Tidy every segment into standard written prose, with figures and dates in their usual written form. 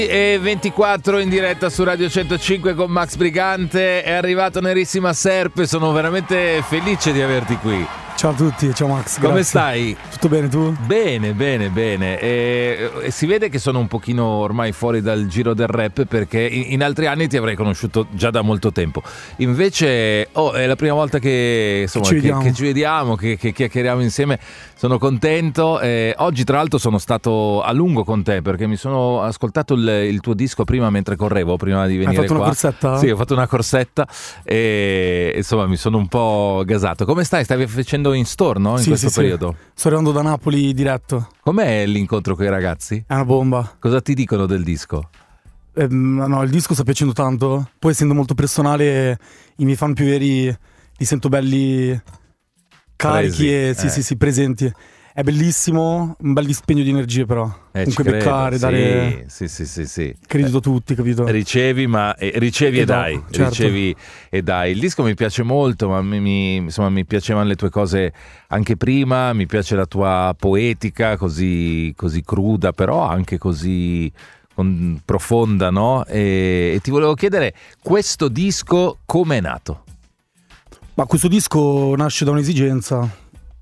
E 24 in diretta su Radio 105 con Max Brigante. È arrivato Nerissima Serpe, sono veramente felice di averti qui. Ciao a tutti, ciao Max. Come grazie. stai? Tutto bene, tu? Bene. E si vede che sono un pochino ormai fuori dal giro del rap, perché in altri anni ti avrei conosciuto già da molto tempo. Invece è la prima volta che, insomma, che ci vediamo, che chiacchieriamo insieme. Sono contento. Oggi tra l'altro sono stato a lungo con te, perché mi sono ascoltato il tuo disco prima mentre correvo, prima di venire qua. Hai fatto una corsetta? Sì, ho fatto una corsetta e insomma mi sono un po' gasato. Come stai? Stavi facendo in store, no? In questo periodo? Sì. Sto arrivando da Napoli diretto. Com'è l'incontro con i ragazzi? È una bomba. Cosa ti dicono del disco? No, il disco sta piacendo tanto. Poi essendo molto personale, i miei fan più veri li sento belli carichi e sì, presenti. È bellissimo, un bel dispendio di energie però. Comunque beccare, dare sì. credito a tutti, capito? Ricevi e dai, certo. Ricevi e dai. Il disco mi piace molto, ma mi piacevano le tue cose anche prima, mi piace la tua poetica così cruda, però anche così profonda, no? E ti volevo chiedere, questo disco come è nato? Ma questo disco nasce da un'esigenza.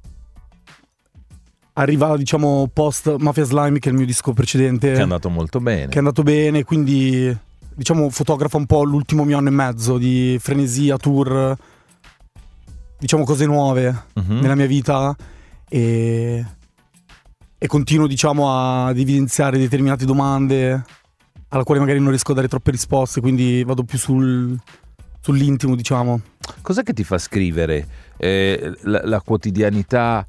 Arriva, diciamo, post Mafia Slime, che è il mio disco precedente. Che è andato molto bene. Quindi, diciamo, fotografa un po' l'ultimo mio anno e mezzo di frenesia, tour, diciamo cose nuove nella mia vita e continuo, diciamo, ad evidenziare determinate domande alla quale magari non riesco a dare troppe risposte, quindi vado più sull'intimo, diciamo. Cos'è che ti fa scrivere? La quotidianità?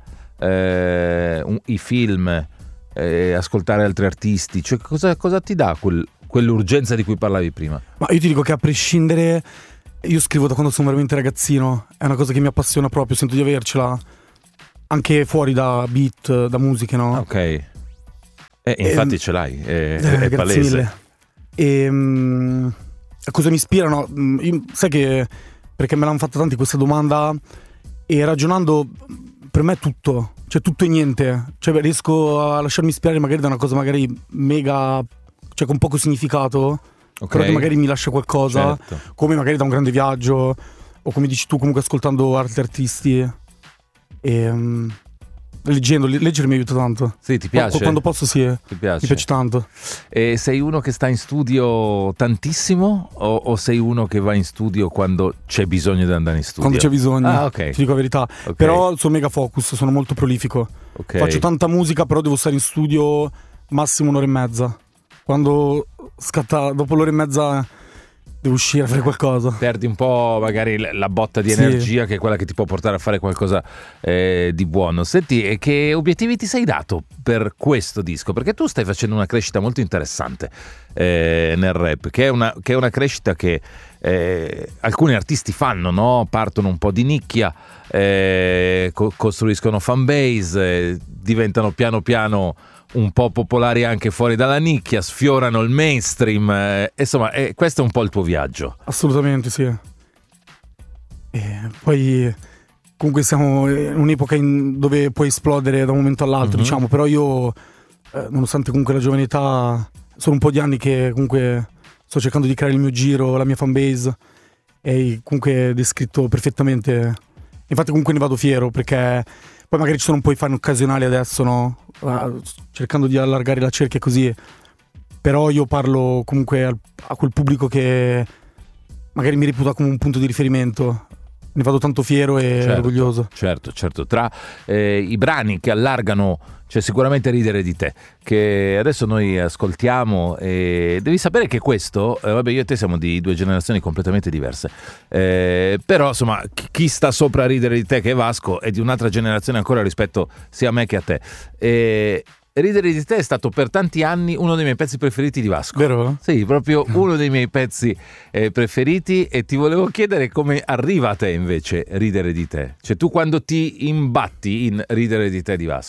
I film, ascoltare altri artisti, cioè cosa ti dà quell'urgenza di cui parlavi prima? Ma io ti dico che a prescindere, io scrivo da quando sono veramente ragazzino, è una cosa che mi appassiona proprio, sento di avercela anche fuori da beat, da musiche, no? Ok, infatti ce l'hai, è palese. Mille. Cosa mi ispira? No? Sai che, perché me l'hanno fatta tanti questa domanda e ragionando, per me è tutto, cioè tutto e niente, cioè riesco a lasciarmi ispirare magari da una cosa magari mega, cioè con poco significato, però che magari mi lascia qualcosa, certo. Come magari da un grande viaggio o come dici tu, comunque ascoltando altri artisti e leggere mi aiuta tanto. Sì, ti piace? Quando posso sì, ti piace. Mi piace tanto. E sei uno che sta in studio tantissimo o sei uno che va in studio quando c'è bisogno di andare in studio? Quando c'è bisogno, okay. Ti dico la verità. Okay. Però sono mega focus, sono molto prolifico. Okay. Faccio tanta musica, però devo stare in studio massimo un'ora e mezza. Quando scatta dopo l'ora e mezza devo uscire a fare qualcosa. Perdi un po' magari la botta di energia, che è quella che ti può portare a fare qualcosa di buono. Senti, e che obiettivi ti sei dato per questo disco? Perché tu stai facendo una crescita molto interessante nel rap, che è una crescita che alcuni artisti fanno, no? Partono un po' di nicchia, costruiscono fanbase, diventano piano piano un po' popolari anche fuori dalla nicchia, sfiorano il mainstream, insomma questo è un po' il tuo viaggio. Assolutamente sì. E poi comunque siamo in un'epoca dove puoi esplodere da un momento all'altro, diciamo, però io nonostante comunque la giovane età, sono un po' di anni che comunque sto cercando di creare il mio giro, la mia fanbase, e comunque è descritto perfettamente. Infatti comunque ne vado fiero, perché poi magari ci sono un po' i fan occasionali adesso, no? Cercando di allargare la cerchia così. Però io parlo comunque a quel pubblico che magari mi reputa come un punto di riferimento. Ne vado tanto fiero e orgoglioso. Certo. Tra i brani che allargano, c'è sicuramente Ridere di te, che adesso noi ascoltiamo, e devi sapere che questo, vabbè, io e te siamo di due generazioni completamente diverse, però insomma chi sta sopra Ridere di te, che è Vasco, è di un'altra generazione ancora rispetto sia a me che a te. Ridere di te è stato per tanti anni uno dei miei pezzi preferiti di Vasco. Vero? Sì, proprio uno dei miei pezzi preferiti, e ti volevo chiedere come arriva a te invece Ridere di te. Cioè tu quando ti imbatti in Ridere di te di Vasco.